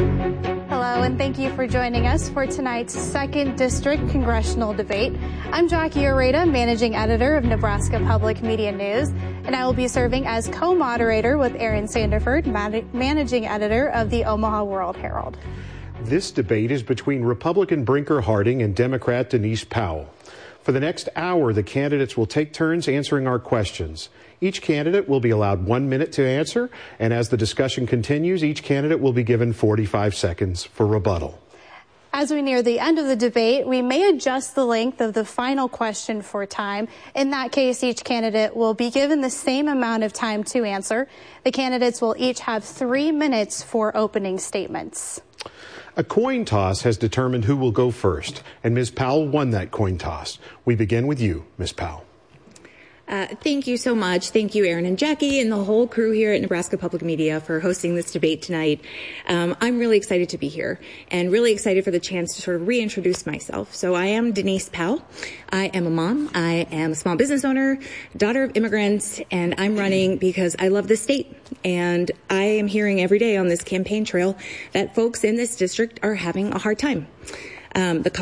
Hello, and thank you for joining us for tonight's 2nd District Congressional Debate. I'm Jackie Areta, Managing Editor of Nebraska Public Media News, and I will be serving as co-moderator with Aaron Sandiford, Managing Editor of the Omaha World-Herald. This debate is between Republican Brinker Harding and Democrat Denise Powell. For the next hour, the candidates will take turns answering our questions. Each candidate will be allowed 1 minute to answer, and as the discussion continues, each candidate will be given 45 seconds for rebuttal. As we near the end of the debate, we may adjust the length of the final question for time. In that case, each candidate will be given the same amount of time to answer. The candidates will each have 3 minutes for opening statements. A coin toss has determined who will go first, and Ms. Powell won that coin toss. We begin with you, Ms. Powell. Thank you so much. Thank you, Aaron and Jackie, and the whole crew here at Nebraska Public Media for hosting this debate tonight. I'm really excited to be here and really excited for the chance to sort of reintroduce myself. So I am Denise Powell. I am a mom. I am a small business owner, daughter of immigrants, and I'm running because I love this state. And I am hearing every day on this campaign trail that folks in this district are having a hard time. The